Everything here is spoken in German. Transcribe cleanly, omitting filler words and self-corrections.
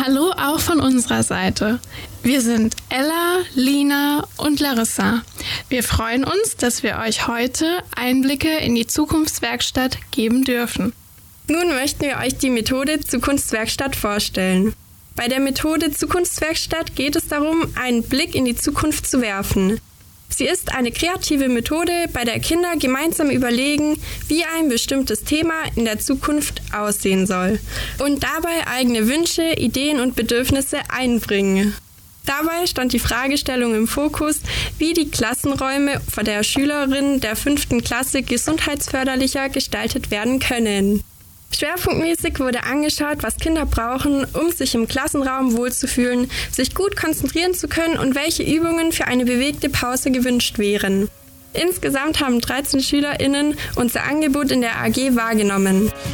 Hallo auch von unserer Seite. Wir sind Ella, Lina und Larissa. Wir freuen uns, dass wir euch heute Einblicke in die Zukunftswerkstatt geben dürfen. Nun möchten wir euch die Methode Zukunftswerkstatt vorstellen. Bei der Methode Zukunftswerkstatt geht es darum, einen Blick in die Zukunft zu werfen. Sie ist eine kreative Methode, bei der Kinder gemeinsam überlegen, wie ein bestimmtes Thema in der Zukunft aussehen soll und dabei eigene Wünsche, Ideen und Bedürfnisse einbringen. Dabei stand die Fragestellung im Fokus, wie die Klassenräume von der Schülerin der 5. Klasse gesundheitsförderlicher gestaltet werden können. Schwerpunktmäßig wurde angeschaut, was Kinder brauchen, um sich im Klassenraum wohlzufühlen, sich gut konzentrieren zu können und welche Übungen für eine bewegte Pause gewünscht wären. Insgesamt haben 13 SchülerInnen unser Angebot in der AG wahrgenommen.